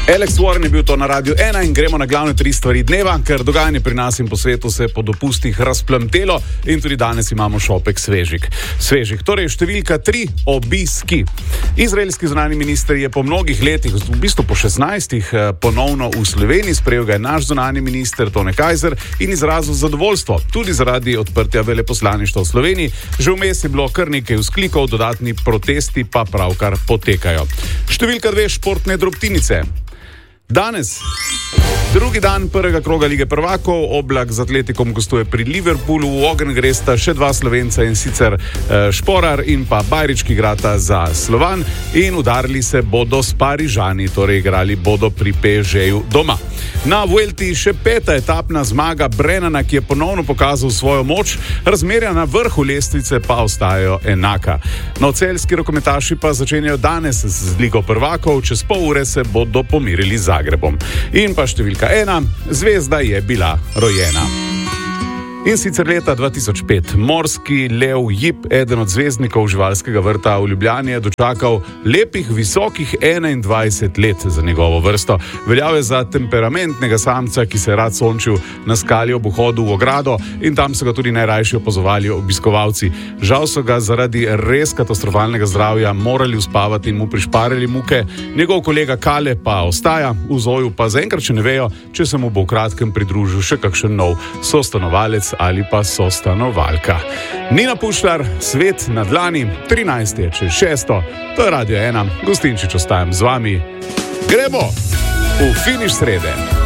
Alex Warren je bil to na Radiu 1 in gremo na glavne 3 stvari dneva, ker dogajanje pri nas in po svetu se je po dopustih razplamtelo in tudi danes imamo šopek svežih. Torej, številka 3, obiski. Izraelski zunanji minister je po mnogih letih, v bistvu po 16, ponovno v Sloveniji, sprejel ga je naš zunanji minister Tone Kajzer in izrazil zadovoljstvo, tudi zaradi odprtja veleposlaništva v Sloveniji. Že vmes je bilo kar nekaj vzklikov, dodatni protesti pa pravkar potekajo. Številka 2, športne drobtinice. Danes, drugi dan prvega kroga Lige prvakov, Oblak z Atletikom gostuje pri Liverpoolu, v ogenj gresta še 2 Slovenca in sicer Šporar in pa Bajrić, ki igrata za Slovan in udarili se bodo s Parižani, torej igrali bodo pri PSG-ju doma. Na Vuelti še 5. etapna zmaga Brennana, ki je ponovno pokazal svojo moč, razmerja na vrhu lestvice pa ostajajo enaka. No, celjski rokometaši pa začenjajo danes z Ligo prvakov, čez pol ure se bodo pomirili z Zagrebom. In pa številka 1, zvezda je bila rojena. In sicer leta 2005. Morski lev Jip, eden od zvezdnikov živalskega vrta v Ljubljani, je dočakal lepih, visokih 21 let za njegovo vrsto. Veljal je za temperamentnega samca, ki se je rad sončil na skali ob vhodu v ogrado in tam so ga tudi najrajši opazovali obiskovalci. Žal so ga zaradi res katastrofalnega zdravja morali uspavati in mu prišparili muke. Njegov kolega Kale pa ostaja, v zoju pa zaenkrat še ne vejo, če se mu bo v kratkem pridružil še kakšen nov sostanovalec ali pa sostanovalka. Nina Pušlar, Svet na dlani, 13 je čez 6. To je Radio 1, Gostinčič ostajam z vami. Gremo v finiš srede.